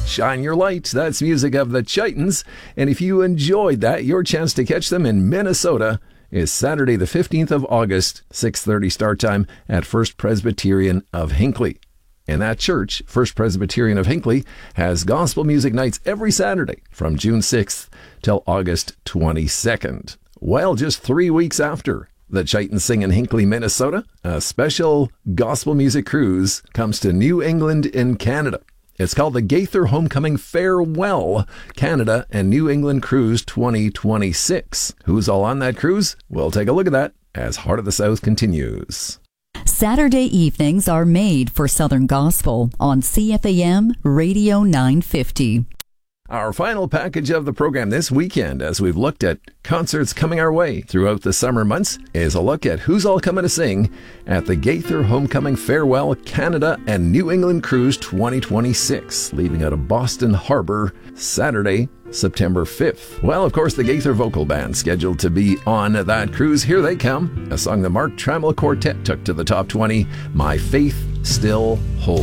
Shine Your Light. That's music of the Chitons. And if you enjoyed that, your chance to catch them in Minnesota is Saturday the 15th of August, 6:30 start time at First Presbyterian of Hinckley. And that church, First Presbyterian of Hinckley, has gospel music nights every Saturday from June 6th till August 22nd. Well, just 3 weeks after the Chitons sing in Hinckley, Minnesota, a special gospel music cruise comes to New England in Canada. It's called the Gaither Homecoming Farewell Canada and New England Cruise 2026. Who's all on that cruise? We'll take a look at that as Heart of the South continues. Saturday evenings are made for Southern Gospel on CFAM Radio 950. Our final package of the program this weekend, as we've looked at concerts coming our way throughout the summer months, is a look at who's all coming to sing at the Gaither Homecoming Farewell Canada and New England Cruise 2026, leaving out of Boston Harbor Saturday, September 5th. Well, of course, the Gaither Vocal Band scheduled to be on that cruise. Here they come. A song the Mark Trammell Quartet took to the top 20, My Faith Still Holds.